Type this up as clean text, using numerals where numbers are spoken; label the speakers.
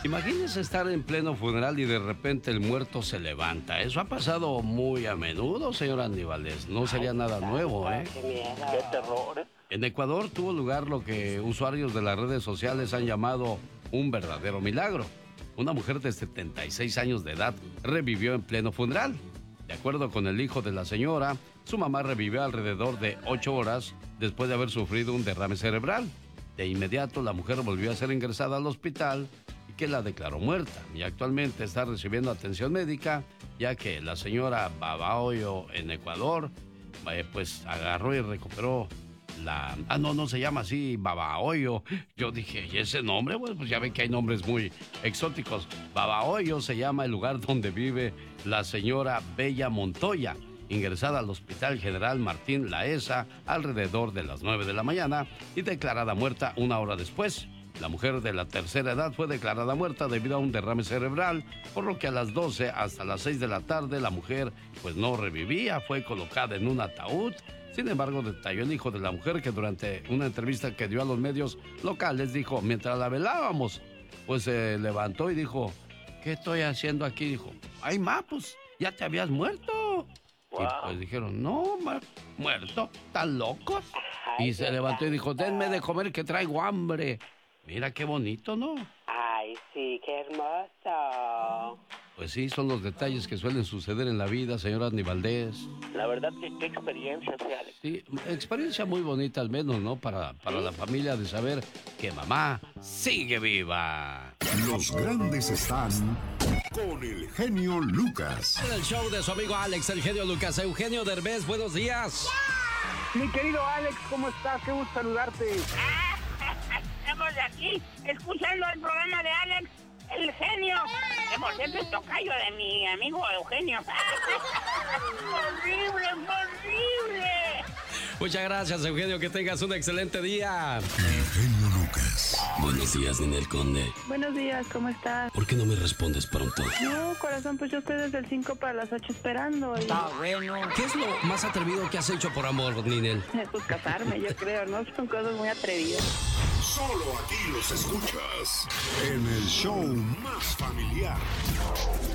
Speaker 1: Imagínese estar en pleno funeral y de repente el muerto se levanta. Eso ha pasado muy a menudo, señor Andy Valdés. No sería nada nuevo, ¿eh?
Speaker 2: Qué terror, ¿eh?
Speaker 1: En Ecuador tuvo lugar lo que usuarios de las redes sociales han llamado un verdadero milagro. Una mujer de 76 años de edad revivió en pleno funeral. De acuerdo con el hijo de la señora, su mamá revivió alrededor de 8 horas después de haber sufrido un derrame cerebral. De inmediato, la mujer volvió a ser ingresada al hospital y que la declaró muerta. Y actualmente está recibiendo atención médica, ya que la señora Babahoyo en Ecuador, pues agarró y recuperó la... no se llama así, Babahoyo. Yo dije, ¿y ese nombre? Bueno, pues ya ven que hay nombres muy exóticos. Babahoyo se llama el lugar donde vive la señora Bella Montoya, ingresada al Hospital General Martín Laesa alrededor de las 9 de la mañana y declarada muerta 1 hora después. La mujer de la tercera edad fue declarada muerta debido a un derrame cerebral, por lo que a las 12 hasta las 6 de la tarde la mujer pues no revivía, fue colocada en un ataúd. Sin embargo, detalló el hijo de la mujer que durante una entrevista que dio a los medios locales dijo, mientras la velábamos, pues se levantó y dijo, ¿qué estoy haciendo aquí? Dijo, ay, pues ya te habías muerto. Wow. Y pues dijeron, no, muerto, ¿están locos? Y se levantó y dijo, denme de comer que traigo hambre. Mira qué bonito, ¿no?
Speaker 3: Ay, sí, qué hermoso.
Speaker 1: Pues sí, son los detalles que suelen suceder en la vida, señor Andy Valdés.
Speaker 2: La verdad que qué experiencia, sí, Alex.
Speaker 1: Sí, experiencia muy bonita al menos, ¿no? Para la familia de saber que mamá sigue viva.
Speaker 4: Los grandes están con el genio Lucas.
Speaker 1: En el show de su amigo Alex, el genio Lucas. Eugenio Derbez, buenos días.
Speaker 5: Mi querido Alex, ¿cómo estás? Qué gusto saludarte.
Speaker 6: Estamos aquí escuchando el programa de Alex, el genio. Que por cierto es tocayo de mi amigo Eugenio. ¡Horrible, horrible!
Speaker 1: Muchas gracias, Eugenio. Que tengas un excelente día.
Speaker 4: El genio Lucas.
Speaker 1: Buenos días, Ninel Conde.
Speaker 7: Buenos días, ¿cómo estás?
Speaker 1: ¿Por qué no me respondes pronto?
Speaker 7: No, corazón, pues yo estoy desde el 5 para las 8 esperando.
Speaker 1: Está bueno. ¿Qué es lo más atrevido que has hecho por amor, Ninel?
Speaker 7: Pues casarme, yo creo, ¿no? Son cosas muy atrevidas.
Speaker 4: Solo aquí los escuchas en el show más familiar.